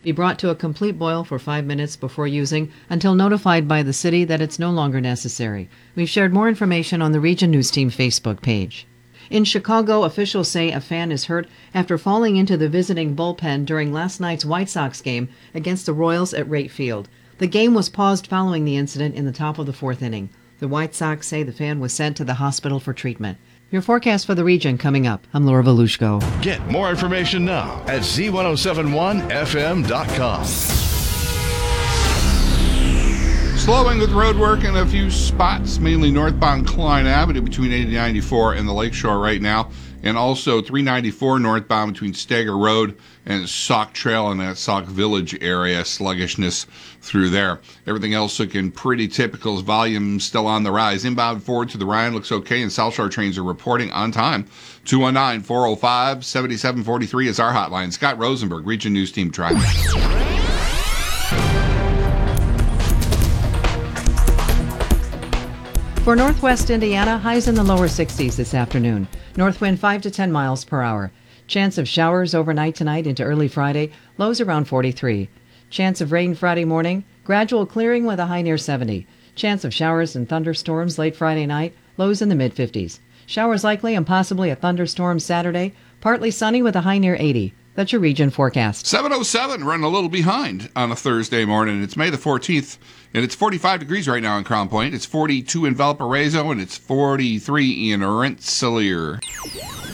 Be brought to a complete boil for 5 minutes before using until notified by the city that it's no longer necessary. We've shared more information on the Region News Team Facebook page. In Chicago, officials say a fan is hurt after falling into the visiting bullpen during last night's White Sox game against the Royals at Rate Field. The game was paused following the incident in the top of the fourth inning. The White Sox say the fan was sent to the hospital for treatment. Your forecast for the region coming up. I'm Laura Volushko. Get more information now at z1071fm.com. Slowing with road work in a few spots, mainly northbound Klein Avenue between 8094 and the Lakeshore right now, and also 394 northbound between Stager Road and Sauk Trail in that Sauk Village area. Sluggishness through there. Everything else looking pretty typical. Volume still on the rise. Inbound forward to the Ryan looks okay, and South Shore trains are reporting on time. 219-405-7743 is our hotline. Scott Rosenberg, Region News Team Traffic. For northwest Indiana, highs in the lower 60s this afternoon. North wind 5 to 10 miles per hour. Chance of showers overnight tonight into early Friday, lows around 43. Chance of rain Friday morning, gradual clearing with a high near 70. Chance of showers and thunderstorms late Friday night, lows in the mid-50s. Showers likely and possibly a thunderstorm Saturday, partly sunny with a high near 80. That's your region forecast. 7:07, running a little behind on a Thursday morning. It's May the 14th, and it's 45 degrees right now in Crown Point. It's 42 in Valparaiso, and it's 43 in Rensselaer.